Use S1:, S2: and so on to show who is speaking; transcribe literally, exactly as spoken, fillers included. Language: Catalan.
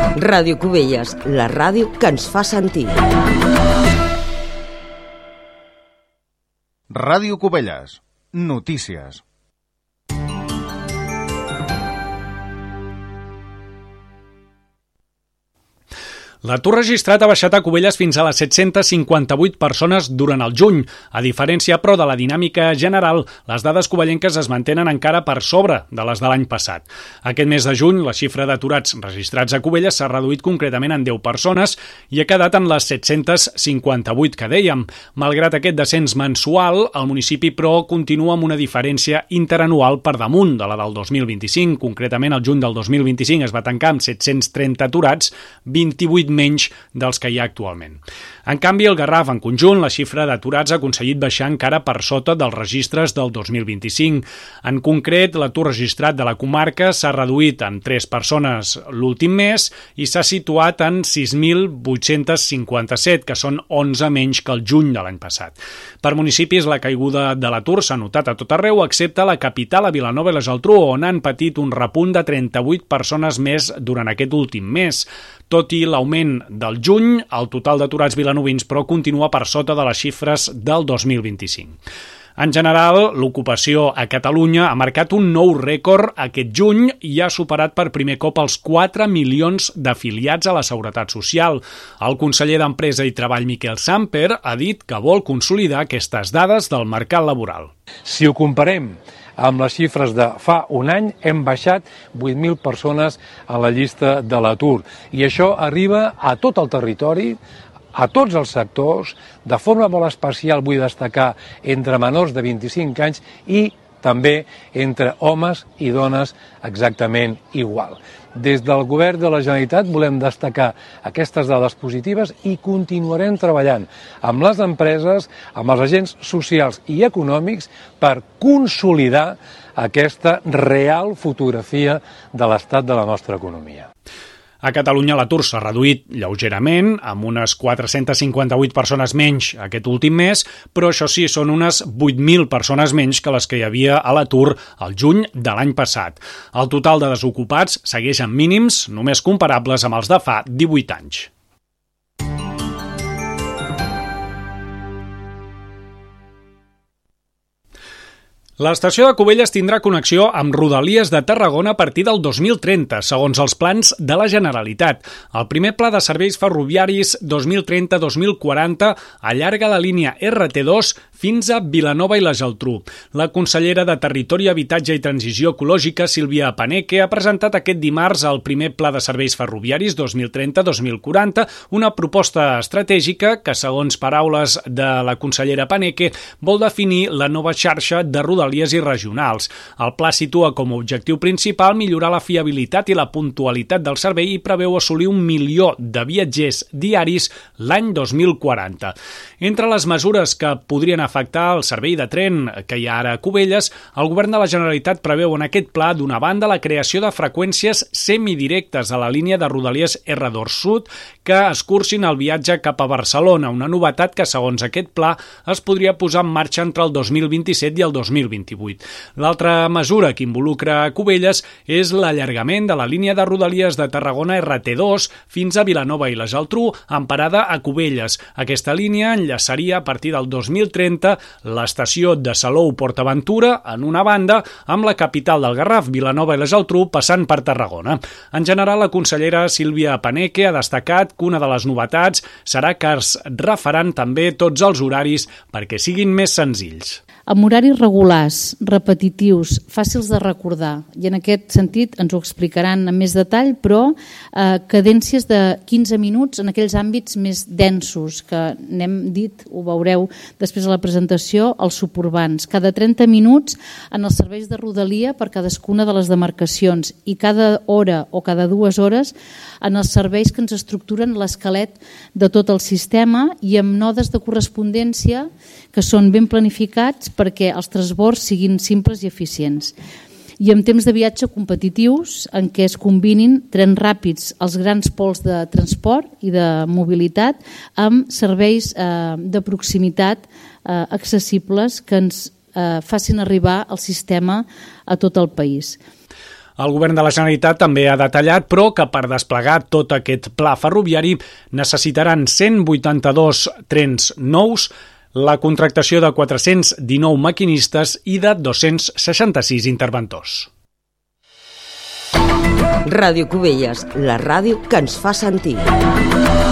S1: Ràdio Cubelles, la ràdio que ens fa sentir.
S2: Ràdio Cubelles, notícies.
S3: L'atur registrat ha baixat a Cubelles fins a les set-centes cinquanta-vuit persones durant el juny. A diferència, però, de la dinàmica general, les dades covellenques es mantenen encara per sobre de les de l'any passat. Aquest mes de juny, la xifra d'aturats registrats a Cubelles s'ha reduït concretament en deu persones i ha quedat en les set-centes cinquanta-vuit que dèiem. Malgrat aquest descens mensual, el municipi, però, continua amb una diferència interanual per damunt de la del dos mil vint-i-cinc. Concretament, el juny del dos mil vint-i-cinc es va tancar amb set-cents trenta aturats, vint-i-vuit menys dels que hi ha actualment. En canvi, el Garraf, en conjunt, la xifra d'aturats ha aconseguit baixar encara per sota dels registres del dos mil vint-i-cinc. En concret, l'atur registrat de la comarca s'ha reduït en tres persones l'últim mes i s'ha situat en sis mil vuit-cents cinquanta-set, que són onze menys que el juny de l'any passat. Per municipis, la caiguda de l'atur s'ha notat a tot arreu, excepte a la capital, a Vilanova i la Geltrú, on han patit un repunt de trenta-vuit persones més durant aquest últim mes. Tot i l'augment del juny, el total d'aturats vilanovins, però, continua per sota de les xifres del dos mil vint-i-cinc. En general, l'ocupació a Catalunya ha marcat un nou rècord aquest juny i ha superat per primer cop els quatre milions d'afiliats a la Seguretat Social. El conseller d'Empresa i Treball, Miquel Samper, ha dit que vol consolidar aquestes dades del mercat laboral.
S4: Si ho comparem amb les xifres de fa un any, hem baixat vuit mil persones a la llista de l'atur. I això arriba a tot el territori, a tots els sectors, de forma molt especial vull destacar entre menors de vint-i-cinc anys i també entre homes i dones exactament igual. Des del Govern de la Generalitat volem destacar aquestes dades positives i continuarem treballant amb les empreses, amb els agents socials i econòmics per consolidar aquesta real fotografia de l'estat de la nostra economia.
S3: A Catalunya l'atur s'ha reduït lleugerament, amb unes quatre-centes cinquanta-vuit persones menys aquest últim mes, però això sí, són unes vuit mil persones menys que les que hi havia a l'atur al juny de l'any passat. El total de desocupats segueix en mínims, només comparables amb els de fa divuit anys. L'estació de Cubelles tindrà connexió amb Rodalies de Tarragona a partir del dos mil trenta, segons els plans de la Generalitat. El primer pla de serveis ferroviaris dos mil trenta dos mil quaranta allarga la línia erre te dos fins a Vilanova i la Geltrú. La consellera de Territori, Habitatge i Transició Ecològica, Sílvia Paneque, ha presentat aquest dimarts el primer pla de serveis ferroviaris dos mil trenta dos mil quaranta, una proposta estratègica que, segons paraules de la consellera Paneque, vol definir la nova xarxa de rodalies i regionals. El pla situa com a objectiu principal millorar la fiabilitat i la puntualitat del servei i preveu assolir un milió de viatgers diaris l'any dos mil quaranta. Entre les mesures que podrien afectar el servei de tren que hi ha ara a Cubelles, el Govern de la Generalitat preveu en aquest pla, d'una banda, la creació de freqüències semidirectes a la línia de Rodalies erre dos Sud que escurcin el viatge cap a Barcelona, una novetat que, segons aquest pla, es podria posar en marxa entre el dos mil vint-i-set i el dos mil vint-i-vuit. L'altra mesura que involucra Cubelles és l'allargament de la línia de Rodalies de Tarragona erre te dos fins a Vilanova i la Geltrú, amb parada a Cubelles. Aquesta línia enllaçaria a partir del dos mil trenta l'estació de Salou-Portaventura, en una banda, amb la capital del Garraf, Vilanova i la Geltrú, passant per Tarragona. En general, la consellera Sílvia Paneque ha destacat que una de les novetats serà que es refaran també tots els horaris perquè siguin més senzills.
S5: Amb horaris regulars, repetitius, fàcils de recordar, i en aquest sentit ens ho explicaran amb més detall, però eh, cadències de quinze minuts en aquells àmbits més densos, que n'hem dit, ho veureu després de la presentació, els suburbans. Cada trenta minuts en els serveis de rodalia per cadascuna de les demarcacions i cada hora o cada dues hores en els serveis que ens estructuren l'esquelet de tot el sistema i amb nodes de correspondència que són ben planificats perquè els transbords siguin simples i eficients. I amb temps de viatge competitius en què es combinin trens ràpids als grans pols de transport i de mobilitat amb serveis eh, de proximitat eh, accessibles que ens eh, facin arribar el sistema a tot el país.
S3: El govern de la Generalitat també ha detallat, però, que per desplegar tot aquest pla ferroviari necessitaran cent vuitanta-dos trens nous, la contractació de quatre-cents dinou maquinistes i de dos-cents seixanta-sis interventors.
S1: Ràdio Cubelles, la ràdio que ens fa sentir.